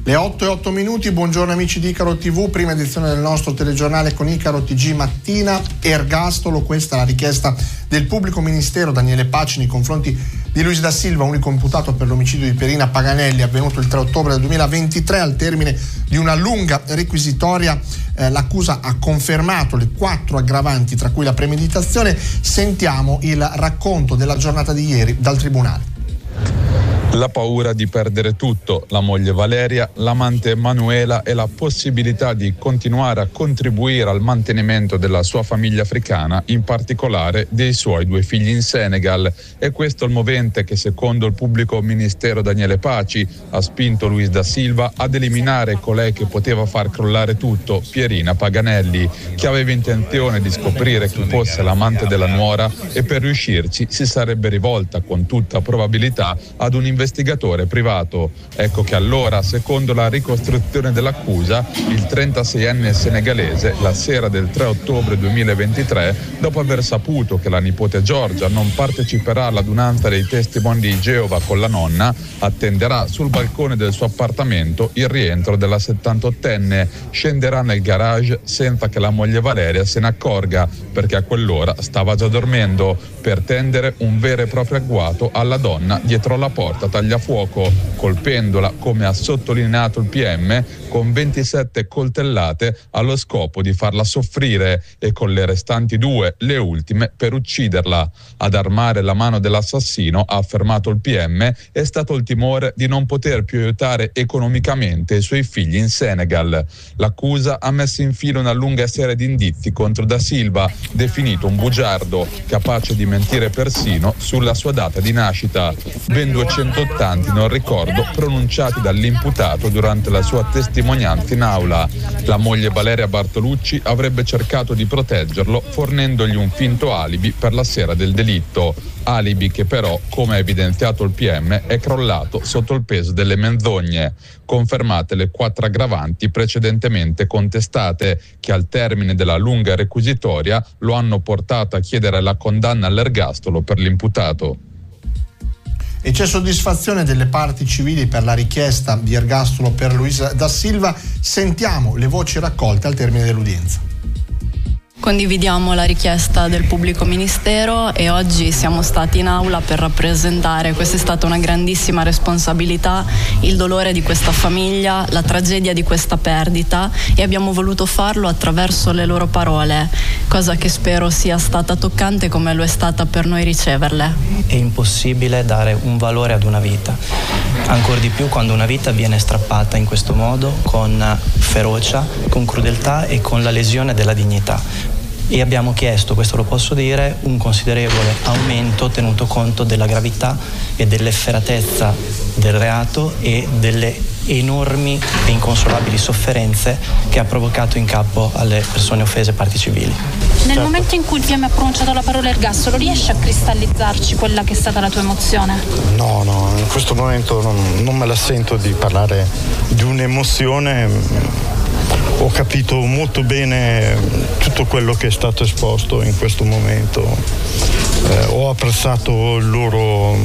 Le 8:08, buongiorno amici di Icaro TV, prima edizione del nostro telegiornale con Icaro TG Mattina. Ergastolo, questa è la richiesta del pubblico ministero Daniele Paci nei confronti di Luis da Silva, unico imputato per l'omicidio di Pierina Paganelli avvenuto il 3 ottobre del 2023. Al termine di una lunga requisitoria l'accusa ha confermato le 4 aggravanti, tra cui la premeditazione. Sentiamo il racconto della giornata di ieri dal tribunale. La paura di perdere tutto, la moglie Valeria, l'amante Emanuela e la possibilità di continuare a contribuire al mantenimento della sua famiglia africana, in particolare dei suoi 2 figli in Senegal. È questo il movente che, secondo il pubblico ministero Daniele Paci, ha spinto Luis da Silva ad eliminare colei che poteva far crollare tutto, Pierina Paganelli, che aveva intenzione di scoprire chi fosse l'amante della nuora e per riuscirci si sarebbe rivolta con tutta probabilità ad un investigatore privato. Ecco che allora, secondo la ricostruzione dell'accusa, il 36enne senegalese, la sera del 3 ottobre 2023, dopo aver saputo che la nipote Giorgia non parteciperà all'adunanza dei testimoni di Geova con la nonna, attenderà sul balcone del suo appartamento il rientro della 78enne, scenderà nel garage senza che la moglie Valeria se ne accorga, perché a quell'ora stava già dormendo, per tendere un vero e proprio agguato alla donna dietro la porta tagliafuoco, colpendola, come ha sottolineato il PM, con 27 coltellate allo scopo di farla soffrire e con le restanti 2, le ultime, per ucciderla. Ad armare la mano dell'assassino, ha affermato il PM, è stato il timore di non poter più aiutare economicamente i suoi figli in Senegal. L'accusa ha messo in fila una lunga serie di indizi contro da Silva, definito un bugiardo, capace di mentire persino sulla sua data di nascita. Ben 280 non ricordo pronunciati dall'imputato durante la sua testimonianza in aula. La moglie Valeria Bartolucci avrebbe cercato di proteggerlo fornendogli un finto alibi per la sera del delitto. Alibi che però, come ha evidenziato il PM, è crollato sotto il peso delle menzogne. Confermate le 4 aggravanti precedentemente contestate, che al termine della lunga requisitoria lo hanno portato a chiedere la condanna all'ergastolo per l'imputato. E c'è soddisfazione delle parti civili per la richiesta di ergastolo per Luis da Silva. Sentiamo le voci raccolte al termine dell'udienza. Condividiamo la richiesta del pubblico ministero e oggi siamo stati in aula per rappresentare, questa è stata una grandissima responsabilità, il dolore di questa famiglia, la tragedia di questa perdita, e abbiamo voluto farlo attraverso le loro parole, cosa che spero sia stata toccante come lo è stata per noi riceverle. È impossibile dare un valore ad una vita, ancor di più quando una vita viene strappata in questo modo, con ferocia, con crudeltà e con la lesione della dignità. E abbiamo chiesto, questo lo posso dire, un considerevole aumento tenuto conto della gravità e dell'efferatezza del reato e delle enormi e inconsolabili sofferenze che ha provocato in capo alle persone offese, parti civili. Nel momento in cui il PM ha pronunciato la parola ergastolo, riesci a cristallizzarci quella che è stata la tua emozione? No, in questo momento non me la sento di parlare di un'emozione. Ho capito molto bene tutto quello che è stato esposto in questo momento. Ho apprezzato il loro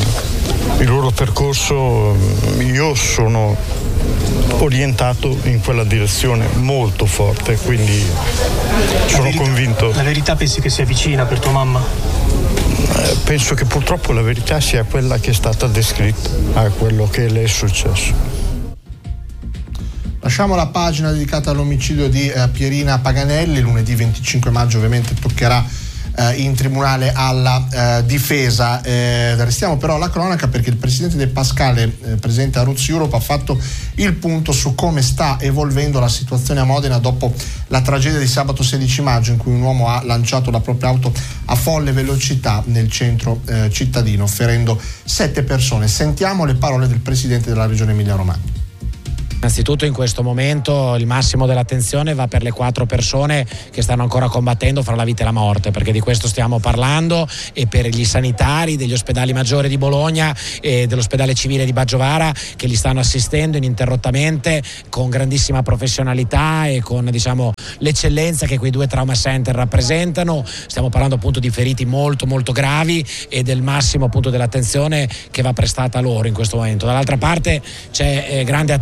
percorso. Io sono orientato in quella direzione molto forte, quindi sono convinto. La verità pensi che sia vicina per tua mamma? Penso che purtroppo la verità sia quella che è stata descritta, a quello che le è successo. Lasciamo la pagina dedicata all'omicidio di Pierina Paganelli. Lunedì 25 maggio ovviamente toccherà in tribunale alla difesa. Restiamo però alla cronaca, perché il presidente del Pascale, presente a Roots Europe, ha fatto il punto su come sta evolvendo la situazione a Modena dopo la tragedia di sabato 16 maggio in cui un uomo ha lanciato la propria auto a folle velocità nel centro cittadino, ferendo 7 persone. Sentiamo le parole del presidente della regione Emilia-Romagna. Innanzitutto in questo momento il massimo dell'attenzione va per le 4 persone che stanno ancora combattendo fra la vita e la morte, perché di questo stiamo parlando, e per gli sanitari degli ospedali maggiori di Bologna e dell'ospedale civile di Baggiovara, che li stanno assistendo ininterrottamente con grandissima professionalità e con l'eccellenza che quei 2 trauma center rappresentano. Stiamo parlando appunto di feriti molto molto gravi e del massimo appunto dell'attenzione che va prestata loro in questo momento. Dall'altra parte c'è grande attesa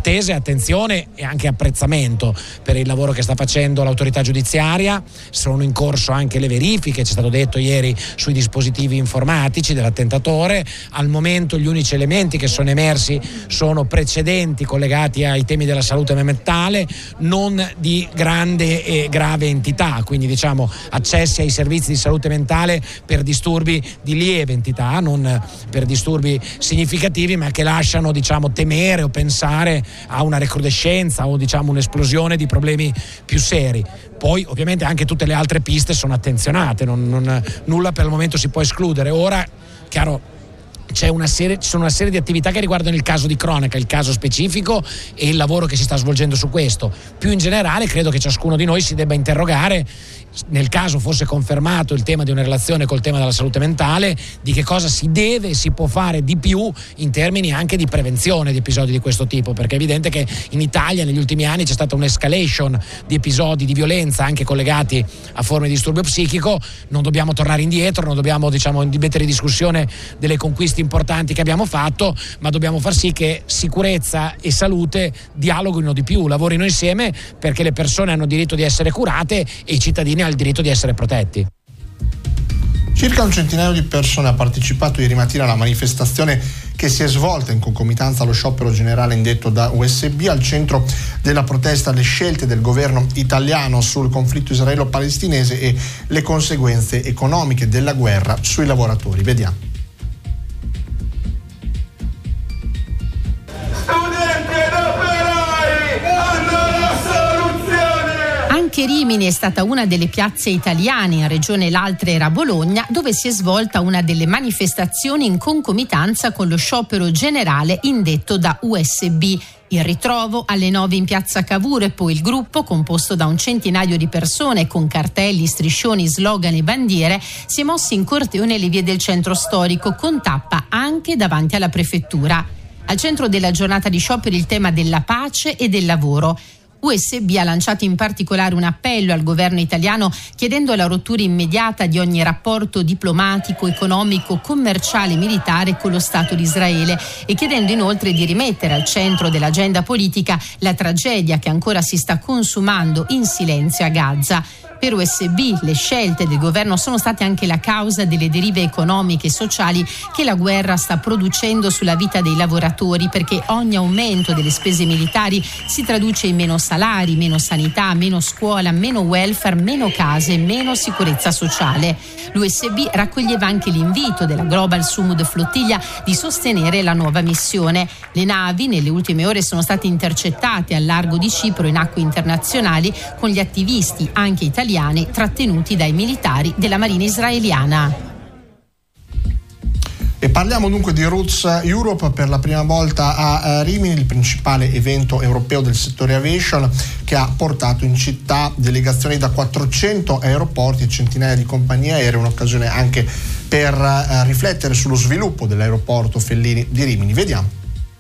attenzione e anche apprezzamento per il lavoro che sta facendo l'autorità giudiziaria. Sono in corso anche le verifiche, c'è stato detto ieri, sui dispositivi informatici dell'attentatore. Al momento gli unici elementi che sono emersi sono precedenti collegati ai temi della salute mentale, non di grande e grave entità, quindi diciamo accessi ai servizi di salute mentale per disturbi di lieve entità, non per disturbi significativi, ma che lasciano diciamo temere o pensare a una recrudescenza o diciamo un'esplosione di problemi più seri. Poi ovviamente anche tutte le altre piste sono attenzionate, nulla per il momento si può escludere. Ora, chiaro, ci sono una serie di attività che riguardano il caso di cronaca, il caso specifico e il lavoro che si sta svolgendo su questo. Più in generale credo che ciascuno di noi si debba interrogare, nel caso fosse confermato il tema di una relazione col tema della salute mentale, di che cosa si deve e si può fare di più in termini anche di prevenzione di episodi di questo tipo, perché è evidente che in Italia negli ultimi anni c'è stata un'escalation di episodi di violenza anche collegati a forme di disturbio psichico. Non dobbiamo tornare indietro, non dobbiamo diciamo mettere in discussione delle conquiste importanti che abbiamo fatto, ma dobbiamo far sì che sicurezza e salute dialoghino di più, lavorino insieme, perché le persone hanno diritto di essere curate e i cittadini hanno il diritto di essere protetti. Circa un centinaio di persone ha partecipato ieri mattina alla manifestazione che si è svolta in concomitanza allo sciopero generale indetto da USB. Al centro della protesta le scelte del governo italiano sul conflitto israelo-palestinese e le conseguenze economiche della guerra sui lavoratori. Vediamo. Anche Rimini è stata una delle piazze italiane, in regione l'altra era Bologna, dove si è svolta una delle manifestazioni in concomitanza con lo sciopero generale indetto da USB. Il ritrovo alle 9 in piazza Cavour e poi il gruppo, composto da un centinaio di persone con cartelli, striscioni, slogan e bandiere, si è mosso in corteo nelle vie del centro storico, con tappa anche davanti alla prefettura. Al centro della giornata di sciopero il tema della pace e del lavoro. USB ha lanciato in particolare un appello al governo italiano chiedendo la rottura immediata di ogni rapporto diplomatico, economico, commerciale e militare con lo Stato di Israele e chiedendo inoltre di rimettere al centro dell'agenda politica la tragedia che ancora si sta consumando in silenzio a Gaza. Per USB le scelte del governo sono state anche la causa delle derive economiche e sociali che la guerra sta producendo sulla vita dei lavoratori, perché ogni aumento delle spese militari si traduce in meno salari, meno sanità, meno scuola, meno welfare, meno case, meno sicurezza sociale. L'USB raccoglieva anche l'invito della Global Sumud Flottiglia di sostenere la nuova missione. Le navi nelle ultime ore sono state intercettate al largo di Cipro in acque internazionali con gli attivisti, anche italiani, trattenuti dai militari della Marina israeliana. E parliamo dunque di Roots Europe, per la prima volta a Rimini, il principale evento europeo del settore aviation, che ha portato in città delegazioni da 400 aeroporti e centinaia di compagnie aeree, un'occasione anche per riflettere sullo sviluppo dell'aeroporto Fellini di Rimini. Vediamo.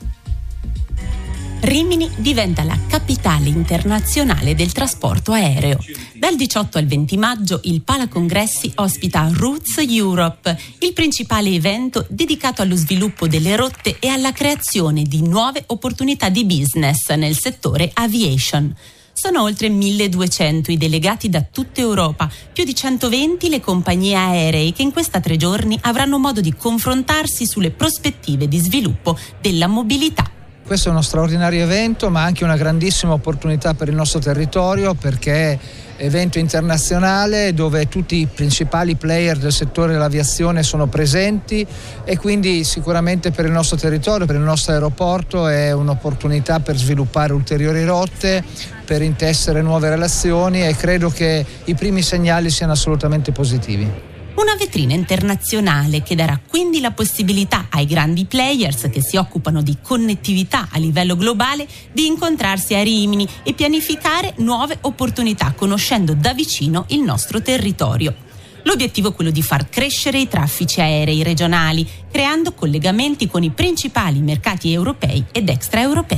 Rimini diventa la capitale internazionale del trasporto aereo. Dal 18 al 20 maggio il Palacongressi ospita Roots Europe, il principale evento dedicato allo sviluppo delle rotte e alla creazione di nuove opportunità di business nel settore aviation. Sono oltre 1.200 i delegati da tutta Europa, più di 120 le compagnie aeree che in questi 3 giorni avranno modo di confrontarsi sulle prospettive di sviluppo della mobilità. Questo è uno straordinario evento, ma anche una grandissima opportunità per il nostro territorio, perché è evento internazionale dove tutti i principali player del settore dell'aviazione sono presenti e quindi sicuramente per il nostro territorio, per il nostro aeroporto è un'opportunità per sviluppare ulteriori rotte, per intessere nuove relazioni, e credo che i primi segnali siano assolutamente positivi. Una vetrina internazionale che darà quindi la possibilità ai grandi players che si occupano di connettività a livello globale di incontrarsi a Rimini e pianificare nuove opportunità, conoscendo da vicino il nostro territorio. L'obiettivo è quello di far crescere i traffici aerei regionali, creando collegamenti con i principali mercati europei ed extraeuropei.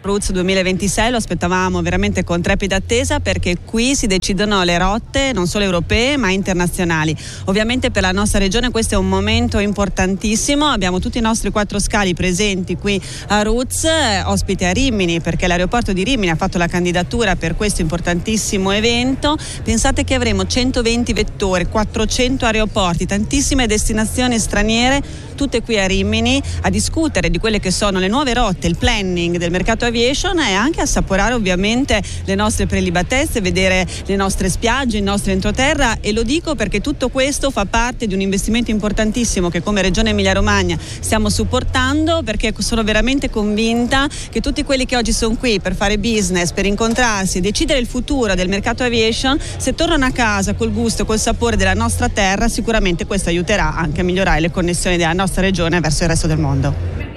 Roots 2026 lo aspettavamo veramente con trepida attesa, perché qui si decidono le rotte non solo europee ma internazionali. Ovviamente per la nostra regione questo è un momento importantissimo, abbiamo tutti i nostri 4 scali presenti qui a Roots, ospite a Rimini, perché l'aeroporto di Rimini ha fatto la candidatura per questo importantissimo evento. Pensate che avremo 120 vettori, 400 aeroporti, tantissime destinazioni straniere, tutte qui a Rimini a discutere di quelle che sono le nuove rotte, il planning del mercato aviation e anche assaporare ovviamente le nostre prelibatezze, vedere le nostre spiagge, il nostro entroterra. E lo dico perché tutto questo fa parte di un investimento importantissimo che come Regione Emilia-Romagna stiamo supportando, perché sono veramente convinta che tutti quelli che oggi sono qui per fare business, per incontrarsi, decidere il futuro del mercato aviation, se tornano a casa col gusto, col sapore della nostra terra, sicuramente questo aiuterà anche a migliorare le connessioni della nostra regione verso il resto del mondo.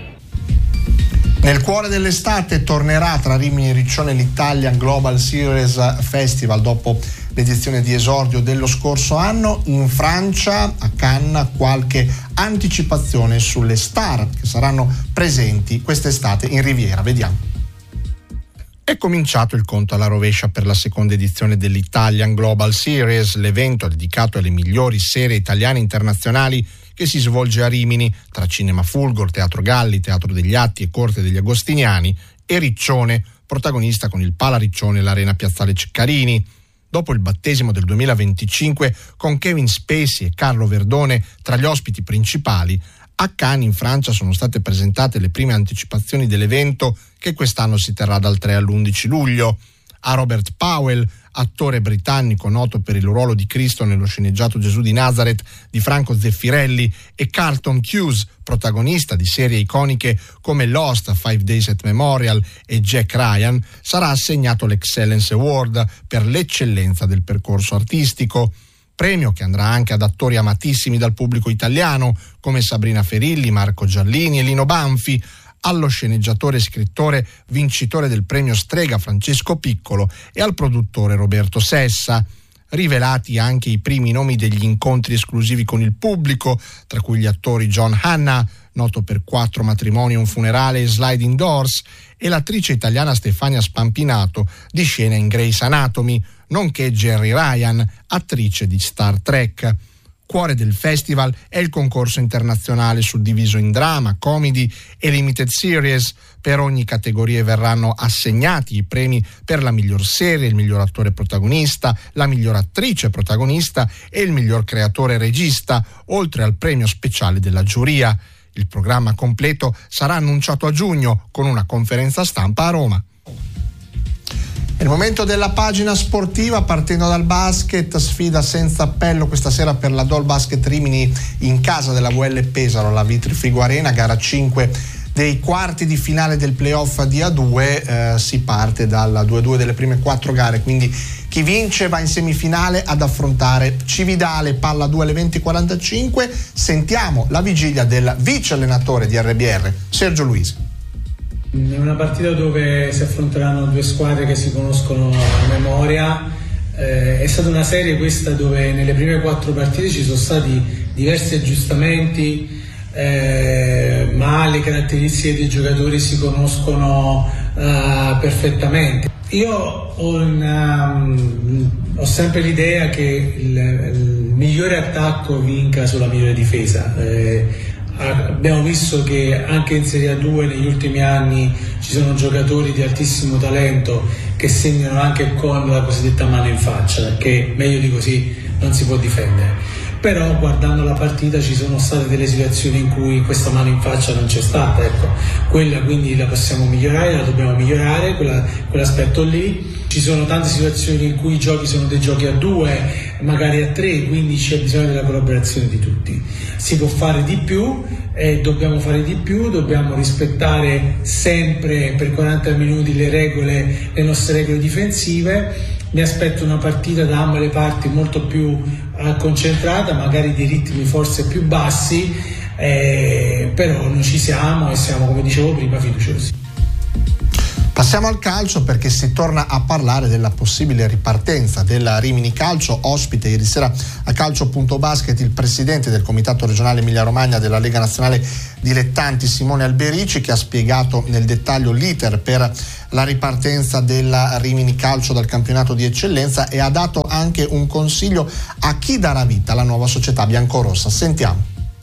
Nel cuore dell'estate tornerà tra Rimini e Riccione l'Italian Global Series Festival dopo l'edizione di esordio dello scorso anno. In Francia, a Cannes, qualche anticipazione sulle star che saranno presenti quest'estate in Riviera. Vediamo. È cominciato il conto alla rovescia per la seconda edizione dell'Italian Global Series, l'evento dedicato alle migliori serie italiane internazionali che si svolge a Rimini, tra Cinema Fulgor, Teatro Galli, Teatro degli Atti e Corte degli Agostiniani, e Riccione, protagonista con il Pala Riccione e l'Arena Piazzale Ceccarini. Dopo il battesimo del 2025, con Kevin Spacey e Carlo Verdone tra gli ospiti principali, a Cannes in Francia sono state presentate le prime anticipazioni dell'evento che quest'anno si terrà dal 3 all'11 luglio. A Robert Powell, attore britannico noto per il ruolo di Cristo nello sceneggiato Gesù di Nazareth di Franco Zeffirelli, e Carlton Cuse, protagonista di serie iconiche come Lost, 5 Days at Memorial e Jack Ryan, sarà assegnato l'Excellence Award per l'eccellenza del percorso artistico. Premio che andrà anche ad attori amatissimi dal pubblico italiano come Sabrina Ferilli, Marco Giallini e Lino Banfi, allo sceneggiatore e scrittore vincitore del premio Strega Francesco Piccolo e al produttore Roberto Sessa. Rivelati anche i primi nomi degli incontri esclusivi con il pubblico, tra cui gli attori John Hannah, noto per 4 matrimoni e un funerale e Sliding Doors, e l'attrice italiana Stefania Spampinato, di scena in Grey's Anatomy, nonché Jerry Ryan, attrice di Star Trek. Cuore del festival è il concorso internazionale suddiviso in drama, comedy e limited series. Per ogni categoria verranno assegnati i premi per la miglior serie, il miglior attore protagonista, la miglior attrice protagonista e il miglior creatore regista, oltre al premio speciale della giuria. Il programma completo sarà annunciato a giugno con una conferenza stampa a Roma. È il momento della pagina sportiva, partendo dal basket, sfida senza appello questa sera per la Dol Basket Rimini in casa della VL Pesaro, alla Vitrifigo Arena, gara 5 dei quarti di finale del playoff di A2. Si parte dal 2-2 delle prime 4 gare, quindi chi vince va in semifinale ad affrontare Cividale. Palla 2 alle 20:45. Sentiamo la vigilia del vice allenatore di RBR, Sergio Luisi. È una partita dove si affronteranno 2 squadre che si conoscono a memoria. È stata una serie questa dove nelle prime 4 partite ci sono stati diversi aggiustamenti, ma le caratteristiche dei giocatori si conoscono perfettamente. Io ho sempre l'idea che il migliore attacco vinca sulla migliore difesa. Abbiamo visto che anche in Serie A2 negli ultimi anni ci sono giocatori di altissimo talento che segnano anche con la cosiddetta mano in faccia, perché meglio di così non si può difendere. Però guardando la partita ci sono state delle situazioni in cui questa mano in faccia non c'è stata, ecco, quella quindi la possiamo migliorare, la dobbiamo migliorare, quell'aspetto lì. Ci sono tante situazioni in cui i giochi sono dei giochi a 2, magari a 3, quindi c'è bisogno della collaborazione di tutti. Si può fare di più e dobbiamo fare di più, dobbiamo rispettare sempre per 40 minuti le nostre regole difensive. Mi aspetto una partita da ambo le parti molto più concentrata, magari di ritmi forse più bassi, però noi ci siamo e siamo, come dicevo prima, fiduciosi. Passiamo al calcio, perché si torna a parlare della possibile ripartenza della Rimini Calcio. Ospite ieri sera a Calcio.Basket il presidente del comitato regionale Emilia Romagna della Lega Nazionale dilettanti Simone Alberici, che ha spiegato nel dettaglio l'iter per la ripartenza della Rimini Calcio dal campionato di eccellenza e ha dato anche un consiglio a chi darà vita alla nuova società biancorossa. Sentiamo.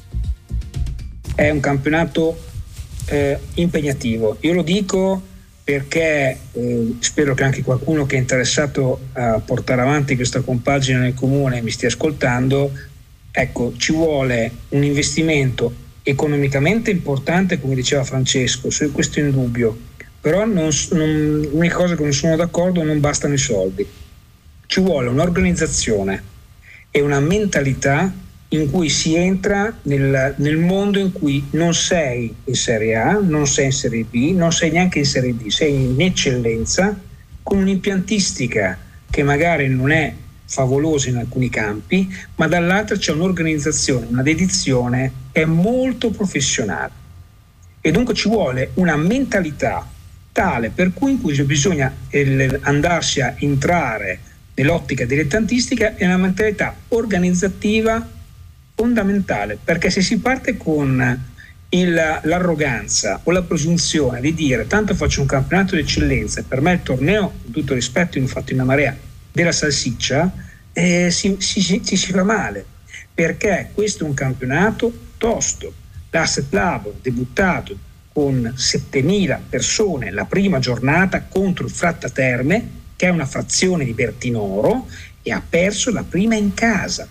È un campionato impegnativo, io lo dico perché spero che anche qualcuno che è interessato a portare avanti questa compagine nel comune mi stia ascoltando. Ecco, ci vuole un investimento economicamente importante, come diceva Francesco, questo è indubbio, però l'unica cosa che non sono d'accordo, non bastano i soldi, ci vuole un'organizzazione e una mentalità in cui si entra nel mondo in cui non sei in Serie A, non sei in Serie B, non sei neanche in Serie D, sei in eccellenza, con un'impiantistica che magari non è favolosa in alcuni campi, ma dall'altra c'è un'organizzazione, una dedizione, è molto professionale e dunque ci vuole una mentalità tale per cui in cui bisogna andarsi a entrare nell'ottica dilettantistica e una mentalità organizzativa fondamentale, perché se si parte con l'arroganza o la presunzione di dire tanto faccio un campionato di eccellenza e per me il torneo, con tutto rispetto, ne ho fatto una marea della salsiccia, si fa male, perché questo è un campionato tosto. L'Asset Lab ha debuttato con 7.000 persone la prima giornata contro il Fratta Terme, che è una frazione di Bertinoro, e ha perso la prima in casa.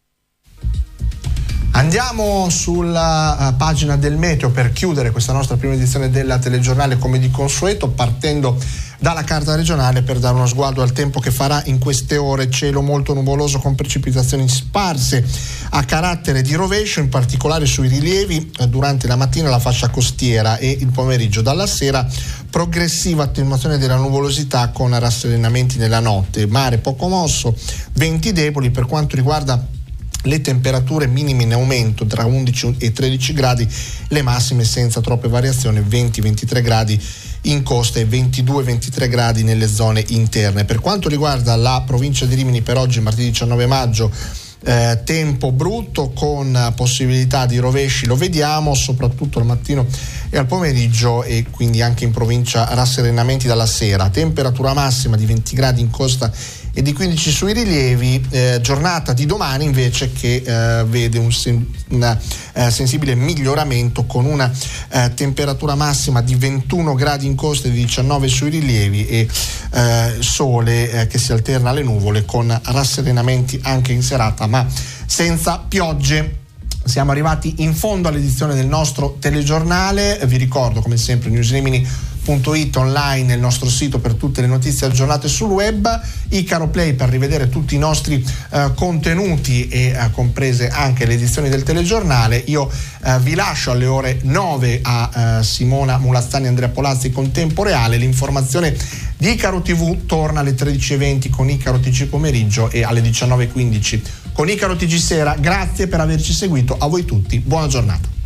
Andiamo sulla pagina del meteo per chiudere questa nostra prima edizione del telegiornale come di consueto, partendo dalla carta regionale per dare uno sguardo al tempo che farà in queste ore. Cielo molto nuvoloso con precipitazioni sparse a carattere di rovescio, in particolare sui rilievi durante la mattina la fascia costiera e il pomeriggio. Dalla sera progressiva attenuazione della nuvolosità con rasserenamenti nella notte, mare poco mosso, venti deboli. Per quanto riguarda le temperature minime in aumento tra 11 e 13 gradi, le massime senza troppe variazioni, 20-23 gradi in costa e 22-23 gradi nelle zone interne. Per quanto riguarda la provincia di Rimini, per oggi martedì 19 maggio tempo brutto con possibilità di rovesci, lo vediamo soprattutto al mattino e al pomeriggio, e quindi anche in provincia rasserenamenti dalla sera. Temperatura massima di 20 gradi in costa e di 15 sui rilievi. Giornata di domani invece che vede un sensibile miglioramento con una temperatura massima di 21 gradi in costa e di 19 sui rilievi e sole che si alterna alle nuvole con rasserenamenti anche in serata ma senza piogge. Siamo arrivati in fondo all'edizione del nostro telegiornale. Vi ricordo come sempre newsrimini.it online, il nostro sito per tutte le notizie aggiornate sul web, Icaro Play per rivedere tutti i nostri contenuti e comprese anche le edizioni del telegiornale. Io vi lascio alle ore 9 a Simona Mulazzani e Andrea Polazzi con Tempo Reale. L'informazione di Icaro TV torna alle 13:20 con Icaro TG pomeriggio e alle 19:15 con Icaro TG sera. Grazie per averci seguito, a voi tutti, buona giornata.